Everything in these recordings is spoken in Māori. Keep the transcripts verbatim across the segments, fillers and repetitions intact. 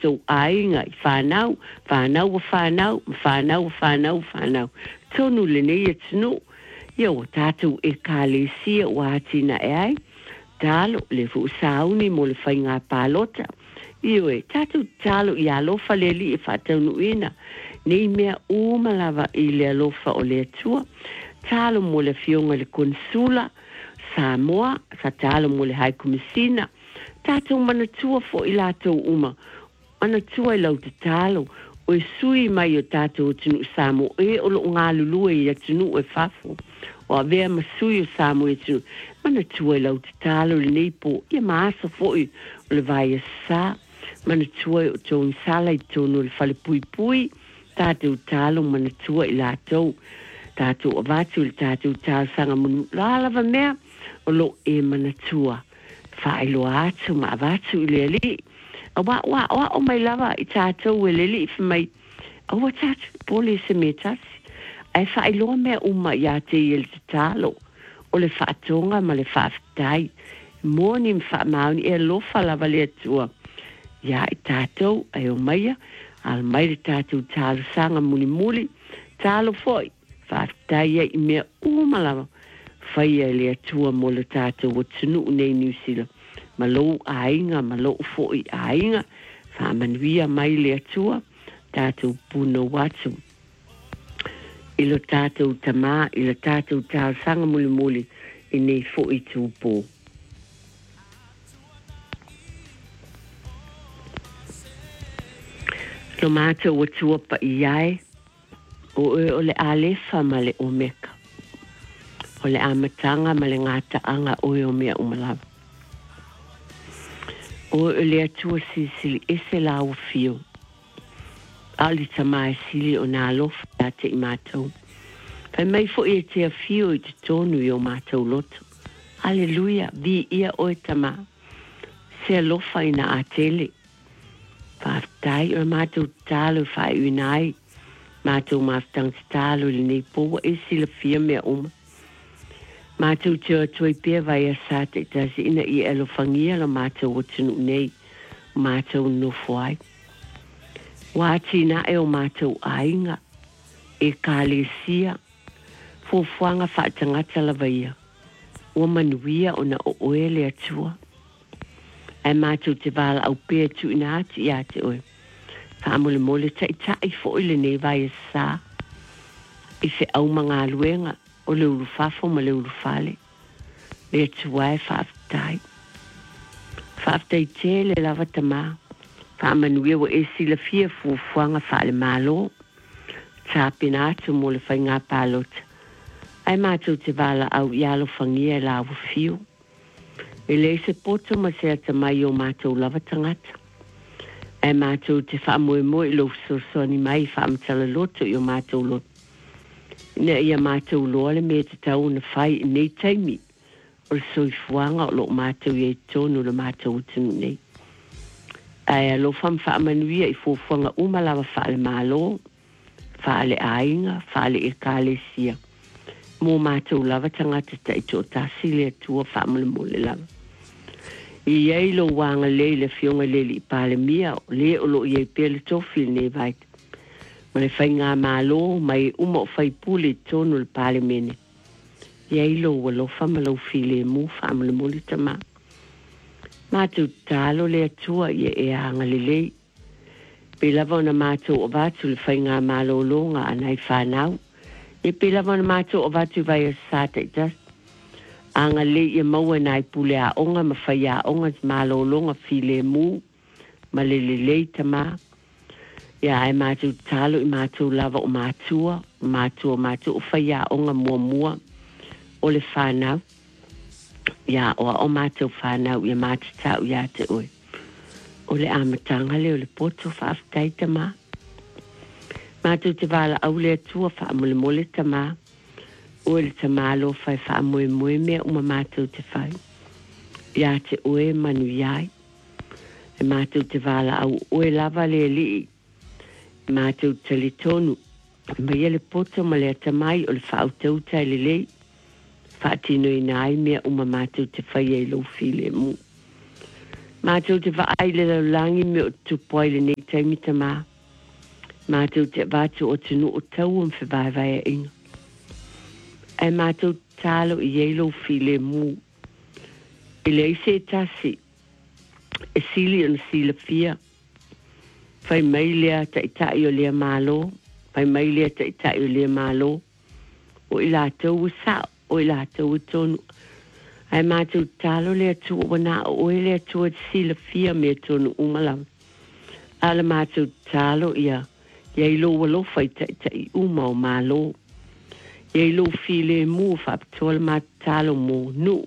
tātou ainga i whanau, whanau o whanau, whanau o whanau, whanau. Tonu le nei e tunu, ia o tātou e kālesia o atina e ai, talo le fu sauni mo le whainga pālota. Io e tātou talo i alofa le li e whatau nuina, nei mea umalawa i le alofa o le atua, talo mo le fionga le konsula, Samoa, sa talo mo le hai kumisina, tātou manatua fo i lātou uma, manatua i lau te talo, o e sui mai o tātou tunu Samoa, e o lo ngā lulua i atunu e fafo, o a vea masui o Samoa i tunu, manatua i lau te talo le neipo, ia maasa fo i o le vai a sa, manatua i o tō sala i tōnu le fale pui pui, tātou talo manatua i lātou, tātou avatu le tātou talo sanga munu, lālava mea, o lo e manatua, whaelo atu ma avatu i le li. A wa wa wa o mai lava i tātou e le li i mai. A wa tātou pole se me tasi. Ai whaelo mea uma i a te i le talo. O le whaatonga ma le whaafitai. Mōni m whaamauni e lofa lava le atua. Ia i tātou ai o maia. Al mai le tātou talo sanga muli muli. Talo foi. Whaafitai e i mea uma lava. Whaia le atua mo le tātou o tunu nei New Zealand. Malou ainga, malou foi ainga, whamanuia mai le atua, tātou puno watu. I lo tātou tamā, i lo tātou tāo sanga muli muli, i nei foi tūpō. Lo mātou atua pa i ai, o e o le alefa ma le omeka. O le amatanga ma le ngata anga o e o mea umalawa. O e le atua sisili ese la o fio. Ali tamae sili o nā lofa a te i mātou. Pai mai fo e te a fio i te tonu i o mātou loto. Aleluia, vi ia o e tama. Se lofa i na atele. Whaftai o mātou talo whai uinai. Mātou maftang talo le nei pōwa e sila fia mea uma. Mātou te atua i pia vai a sāte i tasi ina i elofangia la mātou o tunu nei, mātou no fuai. Wāti na e o mātou ainga, e kālesia, fuafuanga whaatangata la vaia, ua manuia o na o oele atua. Ai mātou te wala au pia tu ina ati i ate oe. Whaamole mole ta i ta i fo ile nei vai a sā, i se au mga aluenga, o le urufafo ma le urufale. Le atuae whaaftai. Whaaftai te le lava tamā. Whaamanuia wa e sila fia fuafuanga whaale malo. Tāpina atu mo le whainga pālota. Ai mātou te wala au ialo whangia la awu fio. E le se poto ma se atamai o mātou lava tangata. Ai mātou te whaamoe moe lo sosoni mai whaamatala loto i o mātou loto. Ina ia mātou loale me te tau na whai nei taimi o le soifuanga o lo mātou i e tonu le mātou utinu nei. Ai alo wham whaamanuia i fuafuanga umalawa whaale mālo, whaale ainga, whaale e kālesia. Mō mātou lava tangata ta i tō tāsi le atua whaamule mole lava. I ei lo wanga le le fionga le li pāle mia o le o lo i e pele tofi nei vaita. Ma le whainga mālo mai uma o whaipule tonu le pāle mene. Iei lo walo whamalo file mu whamalo moli tama. Mātou tālo le atua i e anga le lei. Pe lava na mātou o vatu le whainga mālo longa anai whanau. E pe lava na mātou o vatu vai a sāta i tas. Anga le i maua nai pule a onga ma whai a onga mālo longa file mu. Ma le le lei tama. Ia ai mātou talo i mātou lava o mātua, mātua mātou o whaia o ngā mua mua o le whanau. Ia o o mātou whanau ia mātou tau ia te oe. O le amatanga le o le poto whaaftai tamā. Mātou te wala au le atua whaamole mole tamā. O le tamā lo whai whaamoe moe mea uma mātou te whai. Ia te oe manu iai. E mātou te wala au oe lava le li. Mātou tali tonu, mai ele poto ma le atamai o le whautau tai le lei, whaatino i nai mea uma mātou te whai e lo file mu. Mātou te whaai le lau langi me o tupoi le nei taimi tama. Mātou te vātu o tunu o tau am whiwai vai a inga. Ai mātou tālo i eilo file mu. I le ise tasi. E sili o na sila fia. Fai mai lea ta i tai o lea malo. Fai mai lea ta i tai o lea malo. O i lātou u sa, o i lātou u tonu. Ai mātou tālo lea tu o wana o e lea tu o sila fia mea tonu umalam. Ala mātou tālo ia. Iei lo walo fai ta i tai uma o malo. Iei lo file mu whapatola mātou tālo mo nu.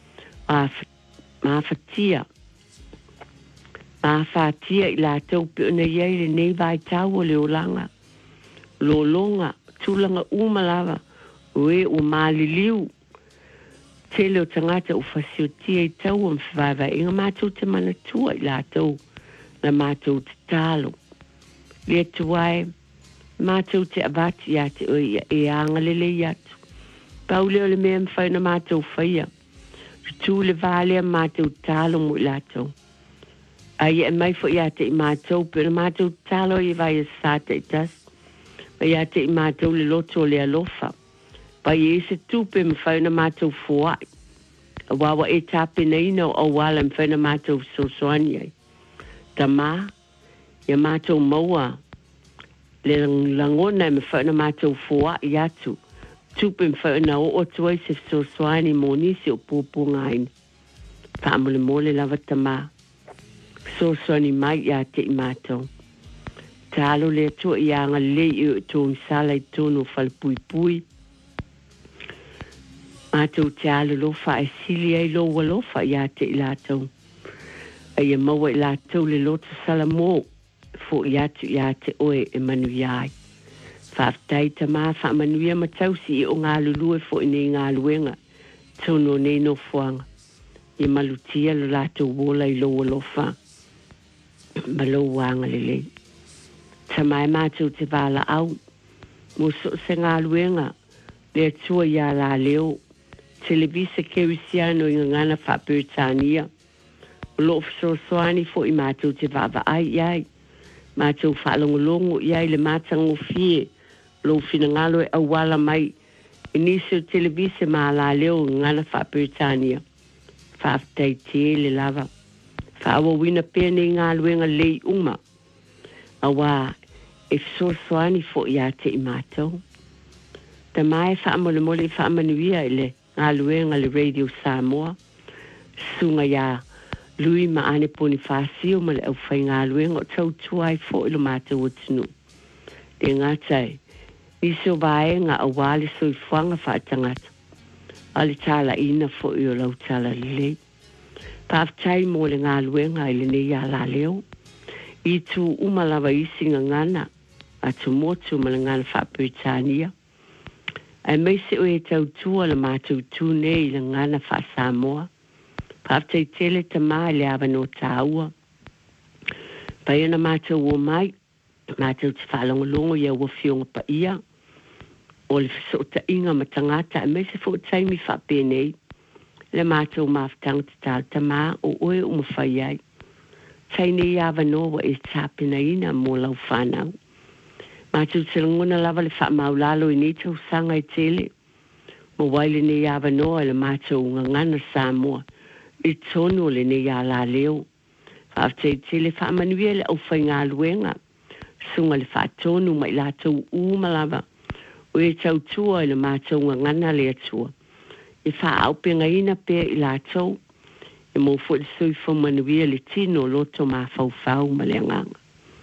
Mā fatia. Mā fatia i lātou pe una iei le nei vai tau o leo langa. Lo longa, tūlanga umalawa. Ue o mali liu. Tele o tangata o fasio tia i tau am whiwaiwa. Inga mātou te mana tua i lātou. Na mātou te tālo. Lea tuai. Mātou te avati ia te oi e angalele i atu. Pau leo le mea mwhai na mātou whaia. Tu le vālea mātou tālo mo i lātou. Ai e mai fo ia te i mātou. Pero mātou tālo i vai e sāta i tas. Ia te i mātou le loto le alofa. Pa i ese tupe mwhai na mātou fuai. A wawa e tape na ina o wala mwhai na mātou sosoani ai. Ta mā, ia mātou maua. Le langona e mwhai na mātou fuai i atu. Tupe mwhai na o o tuai se sosoani mo nisi o pūpunga aina. Pa amule mole lava ta mā. Sosoani mai ia te i mātou. Tālo le atua i anga le i o tōng sala i tōno whalpui pui. Mātou te alo lofa e sili ai lo wa lofa i ate i lātou. Ai e maua i lātou le loto sala mō fo i atu i ate oe e manu iai. Whaftai ta mā wha manu ia matausi i o ngā lulue fo i nei ngā luenga. Tono nei no fuanga. I malutia lo lātou wola i lo wa lofa. Malo wanga le lei. Ta mai mātou te wala au. Mo so se ngā luenga. Le atua ia la leo. Televisa kerisiano i ngana whaperitania. O lo so soani fo i mātou te wawa ai iai. Mātou whalongolongo iai le mātango fie. Lo fina ngalo e awala mai. Inisio televisa ma la leo ngana whaperitania. Whaftai te le lava. Whawa wina pene ngā luenga lei uma. Awa e so soani fo i ate i mātou. Ta mai wha mole mole wha manuia ele ngā luenga le Radio Samoa. Sunga ia lui ma ane poni whasio ma le au whai ngā luenga o tau tuai fo ilo mātou o tunu. E ngā tai, iso vae ngā awale soi whanga wha tangata. Ali tala ina fo i o lau tala lilei. Pāwtai mo le ngā luenga ili ne ia la leo. I tu umalawa isi ngā ngana. Atu motu ma le ngana wha Britania. Ai mai se o e tau tua la mātou tū nei la ngana wha Samoa. Pāwtai tele ta mai le awa no tāua. Pai ana mātou o mai, mātou te whalongolongo ia ua fionga pa ia. O le fiso ta inga ma tangata, ai mai se fo taimi wha pēnei. Le mātou mawhtanga te tāl ta mā o oe o mawhai ai. Taine ia awa no wa e tāpina ina mō lau whanau. Mātou te ngona lava le wha maulalo i ni tau sanga i tele. Mo waile ne ia wanoa le mātou ngangana Samoa. I tono le ne ia la leo. Whaafte i tele wha manuia le au whai ngā luenga. Sunga le wha tonu mai lātou umalava. O e tau tua i le mātou ngangana le atua. I wha aupenga ina pēr i lātou. E mo fo le sui wha manuia le tino loto mā whau whau ma le anganga.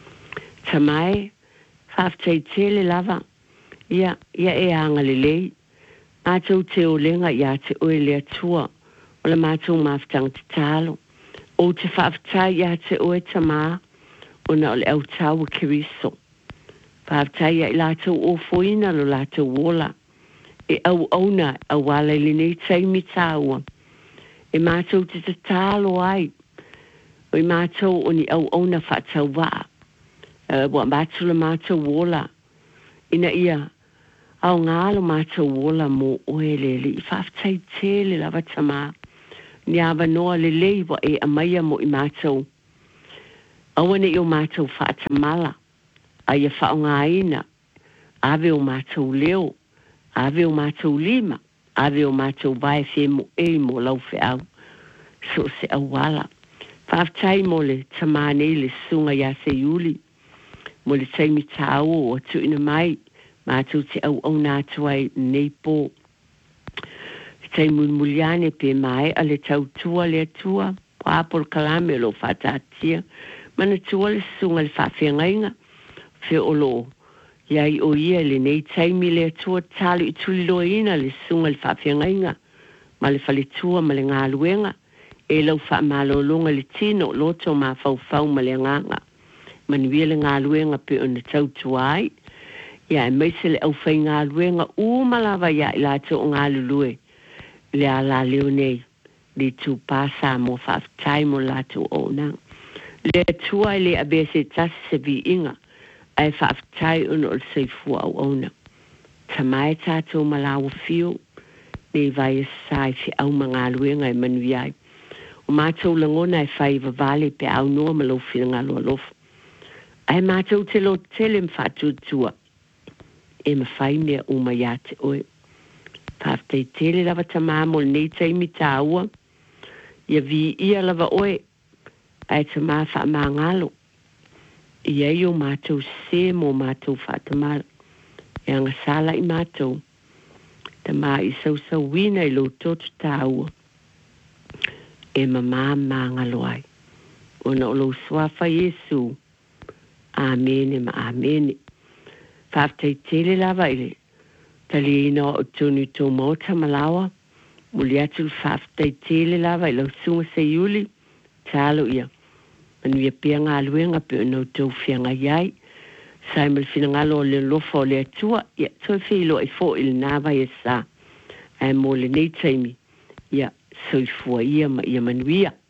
Tamai. Whaftai tele lava. Ia, ia e anga le lei. Mātou te o lenga ia te oe le atua. O le mātou mawhtanga te tālo. O te whaftai ia te oe ta mā. O na o le au tau kiriso. Whaftai ia i lātou o foina lo lātou wola. E au auna a wala ili nei taimi tāua. E mātou te te tālo ai. O i mātou o ni au auna whatau waa. Uh, wa mātula mātou wola. Ina ia, au ngālo mātou wola mo oe lele. I whaftai tele lava tamā. Ni awa noa le lei wa e amaya mo i mātou. Awane i o mātou whaatamala. A ia whaongaina. Ave o mātou leo. Ave o mātou lima. Ave o mātou vai whe mo e mo lau whe au. So se awala. Whaaftai mo le tamane le sunga ia se yuli. Mo le taimi tāo o tu ina mai. Mātou te au au nātuai nei pō. Te mulmuliane pe mai a le tau tua le tua. Pāpol kalame lo whatatia. Mana tua le sunga le whawhengainga. Whe olo. Iai o ia le nei taimi le tua talu i tuli loa ina le sunga le whawhengainga. Ma le whale tua ma le ngā luenga. E lau wha malolonga le tino loto ma fau fau ma le nganga. Manuia le ngā luenga pe o na tau tuai. Ia e meise le au whai ngā luenga u malawa ia i lato o ngā lulue. Le ala leo nei. Le tu pasa mo whaftai mo lato o nang. Le tua le abese tasi se vi inga. Ai whaftai uno o se fua au ona. Tamai tato malawa fio. Ne vai e sai fi au mga luenga e manuiai. O mātou langona e whai vavale pe au noa malofi ngā loa lofu. Ai mātou te lo tele mwhatu tua. E mawhai mea o maiate oe. Pāwhtei tele lava tamamo nei taimi tāua. Ia vi ia lava oe. Ai tamā wha mā ngalo. Ia i o mātou se mo mātou whatamara. E anga sala i mātou. Tamā i sau sau wina i lo totu tāua. E mamā mā ngalo ai. Ona o lo swafa Yesu. Amene ma amene. Whāwhtei tele lava ile. Tali ina o tonu tō mauta malawa. Muli atu whāwhtei tele lava ilo sunga se yuli. Tālo ia. Manu ia pia ngā luenga pe ono tō whianga iai. Sai mal whina ngalo le lofa o le atua. Ia toi whilo e fō il nāwa e sā. Ai mō le nei taimi. Ia soifua ia ma ia manuia.